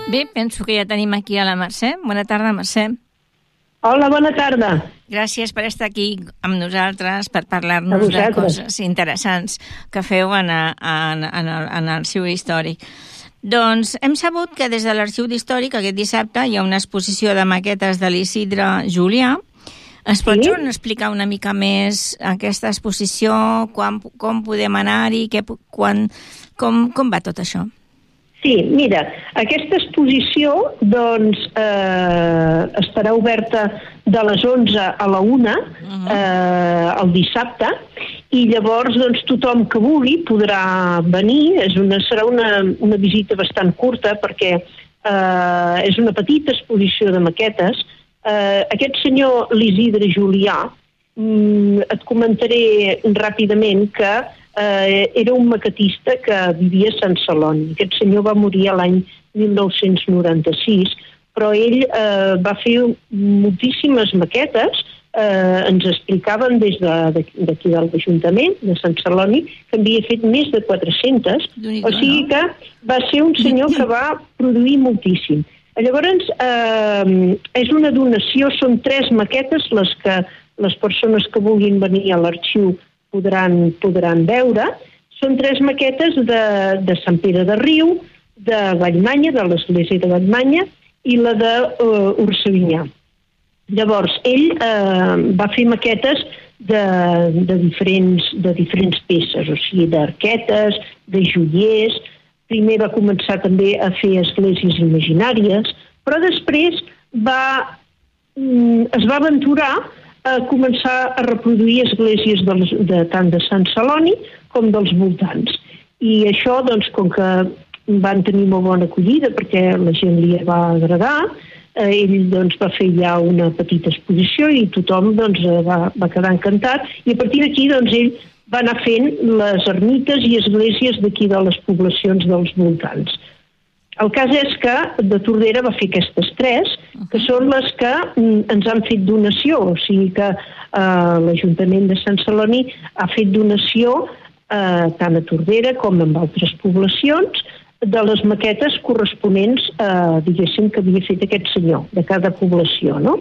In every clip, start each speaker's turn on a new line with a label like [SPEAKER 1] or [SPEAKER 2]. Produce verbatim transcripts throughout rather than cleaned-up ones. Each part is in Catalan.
[SPEAKER 1] Bé, penso que ja tenim aquí a la Mercè. Bona tarda, Mercè.
[SPEAKER 2] Hola, bona tarda.
[SPEAKER 1] Gràcies per estar aquí amb nosaltres, per parlar-nos de coses interessants que feu en, en, en, el, en l'Arxiu Històric. Doncs hem sabut que des de l'Arxiu Històric aquest dissabte hi ha una exposició de maquetes de l'Isidre Julià. Ens pots sí? explicar una mica més aquesta exposició, quan, com podem anar-hi, què, quan, com, com va tot això?
[SPEAKER 2] Sí, mira, aquesta exposició doncs, eh, estarà oberta de les onze a la una uh-huh. eh, el dissabte, i llavors doncs, tothom que vulgui podrà venir. És una, serà una, una visita bastant curta perquè eh, és una petita exposició de maquetes. Eh, aquest senyor, l'Isidre Julià, mm, et comentaré ràpidament que Eh, era un maquetista que vivia a Sant Celoni. Aquest senyor va morir l'any mil nou-cents noranta-sis, però ell eh, va fer moltíssimes maquetes, eh, ens explicaven des d'aquí de, de, de l'Ajuntament de Sant Celoni que havia fet més de quatre-centes, o sigui que va ser un senyor que va produir moltíssim. Llavors, eh, és una donació, són tres maquetes les que les persones que vulguin venir a l'arxiu Podran, podran veure. Són tres maquetes de, de Sant Pere de Riu, de Vallmanya, de l'església de Vallmanya, i la d'Ursavinyà. Uh, Llavors, ell eh, va fer maquetes de, de, diferents, de diferents peces, o sigui, d'arquetes, de joiers. Primer va començar també a fer esglésies imaginàries, però després va, mm, es va aventurar a començar a reproduir esglésies de, de tant de Sant Celoni com dels voltants. I això, doncs, com que van tenir molt bona acollida perquè la gent li va agradar, eh, ell doncs, va fer ja una petita exposició i tothom doncs, va, va quedar encantat, i a partir d'aquí doncs, ell va anar fent les ermites i esglésies d'aquí de les poblacions dels voltants. El cas és que de Tordera va fer aquestes tres, que són les que ens han fet donació, o sigui que eh, l'Ajuntament de Sant Celoni ha fet donació eh, tant a Tordera com en altres poblacions de les maquetes corresponents, eh, diguéssim, que havia fet aquest senyor, de cada població, no?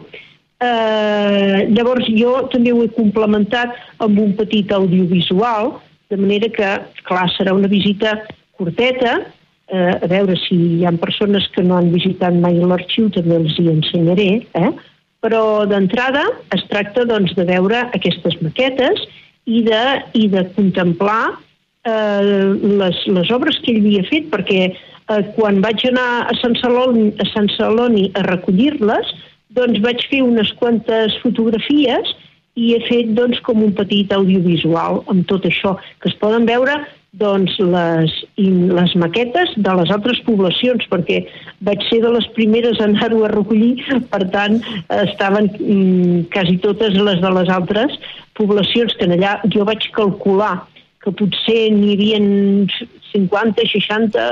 [SPEAKER 2] Eh, llavors jo també ho he complementat amb un petit audiovisual, de manera que, clar, serà una visita curteta. Eh, a veure, si hi ha persones que no han visitat mai l'arxiu també els hi ensenyaré, eh? Però d'entrada es tracta doncs, de veure aquestes maquetes i de, i de contemplar eh, les, les obres que ell havia fet, perquè eh, quan vaig anar a Sant Celoni a, Sant Celoni a recollir-les, doncs vaig fer unes quantes fotografies i he fet doncs, com un petit audiovisual amb tot això, que es poden veure doncs, les, les maquetes de les altres poblacions, perquè vaig ser de les primeres a anar-ho a recollir, per tant, estaven mm, quasi totes les de les altres poblacions, que allà jo vaig calcular que potser n'hi havia cinquanta, seixanta,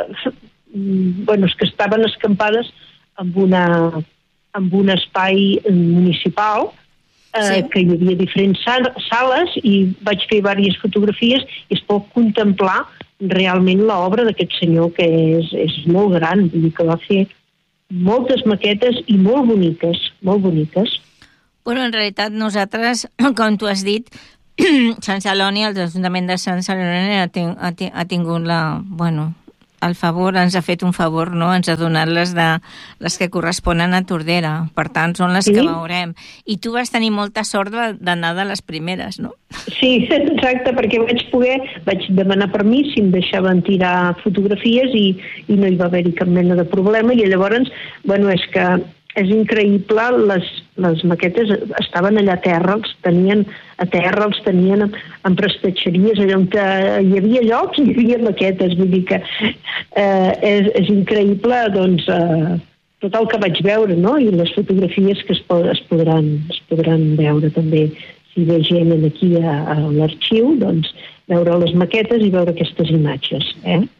[SPEAKER 2] mm, bueno, que estaven escampades amb, una, amb un espai municipal, Sí. que hi havia diferents sales i vaig fer diverses fotografies i es pot contemplar realment l'obra d'aquest senyor, que és, és molt gran, vull dir que va fer moltes maquetes i molt boniques, molt boniques.
[SPEAKER 1] Bueno, en realitat nosaltres, com tu has dit, Sant Celoni, el Ajuntament de Sant Celoni ha, ten, ha, ten, ha tingut la, bueno, el favor, ens ha fet un favor, no? Ens ha donat les, de, les que corresponen a Tordera. Per tant, són les sí? que veurem. I tu vas tenir molta sort d'anar de les primeres, no?
[SPEAKER 2] Sí, exacte, perquè vaig poder, vaig demanar permís si em deixaven tirar fotografies i, i no hi va haver-hi cap mena de problema, i llavors, bueno, és que és increïble, les, les maquetes estaven allà a terra, els tenien a terra, els tenien en, en prestatgeries, allà on hi havia llocs i hi havia maquetes, vull dir que eh, és, és increïble, doncs, eh, tot el que vaig veure, no? I les fotografies que es, pod es, podran, es podran veure també, si ve gent aquí a, a l'arxiu, doncs, veure les maquetes i veure aquestes imatges, eh?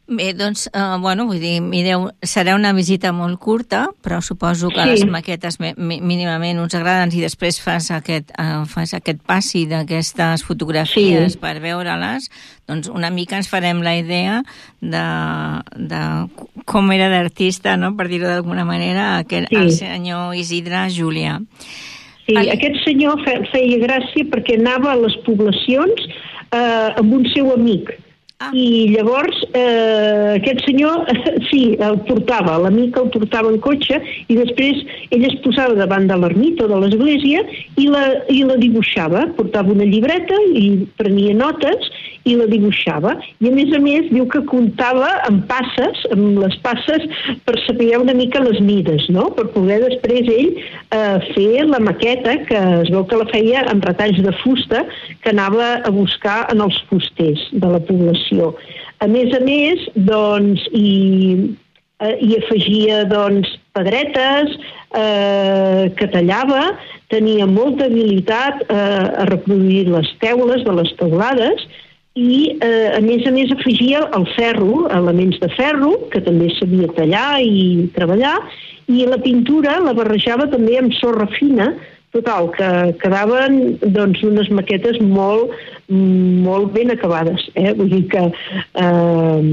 [SPEAKER 1] Bé, doncs, eh, bueno, vull dir, mireu, serà una visita molt curta, però suposo que
[SPEAKER 2] Sí.
[SPEAKER 1] les maquetes mi- mínimament us agraden i després fas aquest, eh, fas aquest passi d'aquestes fotografies
[SPEAKER 2] Sí.
[SPEAKER 1] per veure-les, doncs una mica ens farem la idea de, de com era d'artista, no?, per dir-ho d'alguna manera, aquest,
[SPEAKER 2] Sí.
[SPEAKER 1] el senyor Isidre Julià.
[SPEAKER 2] Sí,
[SPEAKER 1] Vale.
[SPEAKER 2] aquest senyor fe, feia gràcia perquè anava a les poblacions eh, amb un seu amic.
[SPEAKER 1] Ah.
[SPEAKER 2] I llavors eh, aquest senyor, sí, el portava, l'amic el portava en cotxe i després ell es posava davant de l'ermita o de l'església i la, i la dibuixava. Portava una llibreta i prenia notes i la dibuixava. I a més a més diu que comptava amb passes, amb les passes per saber una mica les mides, no?, per poder després ell eh, fer la maqueta, que es veu que la feia amb retalls de fusta que anava a buscar en els fusters de la població. A més a més, doncs, hi, eh, hi afegia doncs, pedretes eh, que tallava, tenia molta habilitat eh, a reproduir les teules de les teulades i, eh, a més a més, afegia el ferro, elements de ferro, que també sabia tallar i treballar, i la pintura la barrejava també amb sorra fina. Total, que quedaven doncs, unes maquetes molt, molt ben acabades. Eh? Vull dir que eh,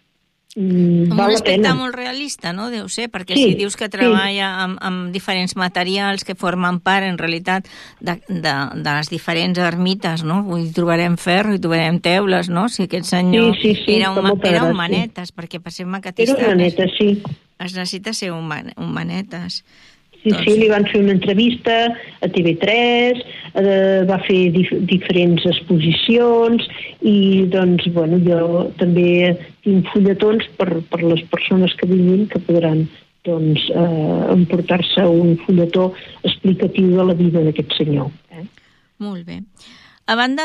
[SPEAKER 1] Amb
[SPEAKER 2] val
[SPEAKER 1] un
[SPEAKER 2] la
[SPEAKER 1] aspecte
[SPEAKER 2] pena.
[SPEAKER 1] molt realista, no? Deu ser, perquè
[SPEAKER 2] Sí,
[SPEAKER 1] si dius que treballa sí. amb, amb diferents materials que formen part, en realitat, de, de, de les diferents ermites, no? Vull dir, trobarem ferro i trobarem teules, no? Si aquest senyor
[SPEAKER 2] Sí, sí, sí,
[SPEAKER 1] era, un, era un manetes, perquè per ser maquetista
[SPEAKER 2] Era un manetes, sí.
[SPEAKER 1] es necessita ser un, man, un manetes.
[SPEAKER 2] Sí,
[SPEAKER 1] doncs...
[SPEAKER 2] sí, li van fer una entrevista a T V tres, eh, va fer dif diferents exposicions i, doncs, bueno, jo també tinc fulletons per, per les persones que vinguin que podran, doncs, eh, emportar-se un fulletó explicatiu de la vida d'aquest senyor. Eh?
[SPEAKER 1] Molt bé. A banda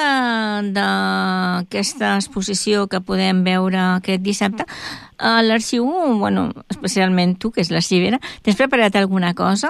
[SPEAKER 1] d'aquesta exposició que podem veure aquest dissabte, a l'Arxiu, bueno, especialment tu, que és l'arxivera, tens preparat alguna cosa?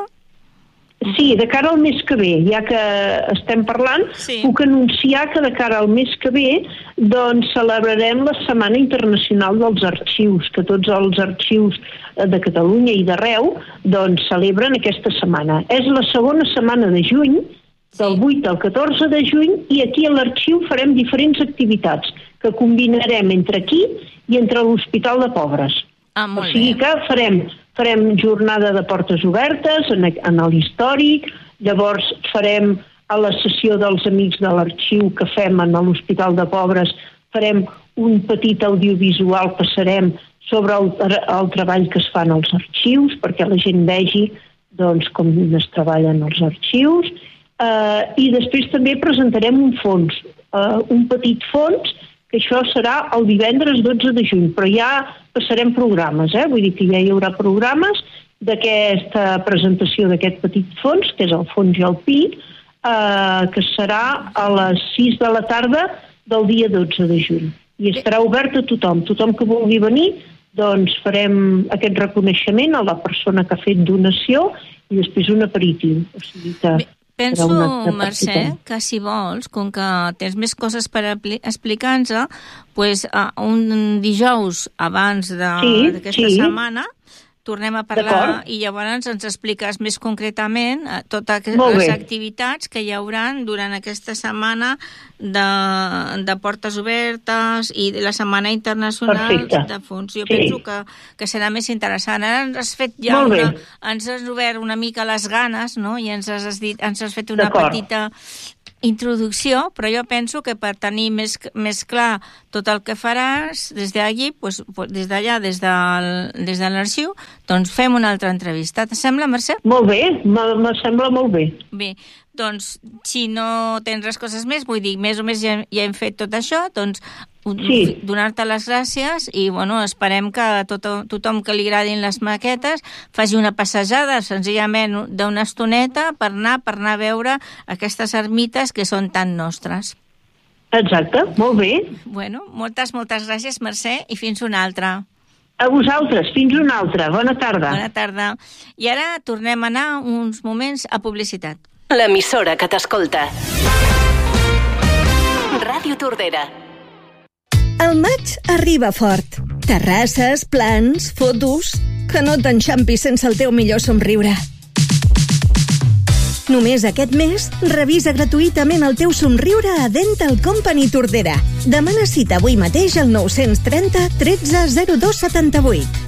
[SPEAKER 2] Sí, de cara al mes que ve, ja que estem parlant, sí. Puc anunciar que de cara al mes que ve doncs celebrarem la Setmana Internacional dels Arxius, que tots els arxius de Catalunya i d'arreu doncs celebren aquesta setmana. És la segona setmana de juny, del vuit al catorze de juny, i aquí a l'Arxiu farem diferents activitats que combinarem entre aquí i entre l'Hospital de Pobres.
[SPEAKER 1] Ah, molt
[SPEAKER 2] o sigui
[SPEAKER 1] bé.
[SPEAKER 2] que farem, farem jornada de portes obertes en, en l'històric, llavors farem a la sessió dels Amics de l'Arxiu que fem en l'Hospital de Pobres, farem un petit audiovisual, passarem sobre el, el treball que es fan als arxius, perquè la gent vegi doncs, com es treballen els arxius. Uh, I després també presentarem un fons, uh, un petit fons, que això serà el divendres dotze de juny, però ja passarem programes, eh? Vull dir que ja hi haurà programes d'aquesta presentació d'aquest petit fons, que és el fons i el pi, uh, que serà a les sis de la tarda del dia dotze de juny. I estarà obert a tothom. Tothom que vulgui venir, doncs farem aquest reconeixement a la persona que ha fet donació i després un aperitiu. O sigui que...
[SPEAKER 1] Penso, Mercè, que si vols, com que tens més coses per explicar-nos, pues, un dijous abans d'aquesta
[SPEAKER 2] sí, sí.
[SPEAKER 1] setmana tornem a parlar i llavors ens expliques més concretament totes les activitats que hi haurà durant aquesta setmana de, de portes obertes i de la Setmana Internacional
[SPEAKER 2] Perfecte.
[SPEAKER 1] de Fons. Jo
[SPEAKER 2] sí.
[SPEAKER 1] penso que, que serà més interessant. Ara ens has fet ja una, ens has obert una mica les ganes, no? I ens has, dit, ens has fet una petita introducció, però jo penso que per tenir més, més clar tot el que faràs des d'allí, pues, des d'allà, des, del, des de l'arxiu, doncs fem una altra entrevista. Te sembla, Mercè?
[SPEAKER 2] Molt bé, me sembla molt bé.
[SPEAKER 1] Bé, doncs, si no tens res coses més, vull dir, més o més ja, ja hem fet tot això, doncs sí. donar-te les gràcies i, bueno, esperem que tot, tothom que li agradin les maquetes faci una passejada, senzillament d'una estoneta per anar, per anar a veure aquestes ermites que són tan nostres.
[SPEAKER 2] Exacte, molt bé.
[SPEAKER 1] Bueno, moltes, moltes gràcies, Mercè, i fins una altra.
[SPEAKER 2] A vosaltres, fins una altra. Bona tarda.
[SPEAKER 1] Bona tarda. I ara tornem a anar uns moments a publicitat.
[SPEAKER 3] L'emissora que t'escolta. Ràdio Tordera.
[SPEAKER 4] El maig arriba fort Terrasses, plans, fotos... Que no t'enxampis sense el teu millor somriure. Només aquest mes, revisa gratuïtament el teu somriure a Dental Company Tordera. Demana cita avui mateix al nou trenta, tretze, zero dos setanta-vuit.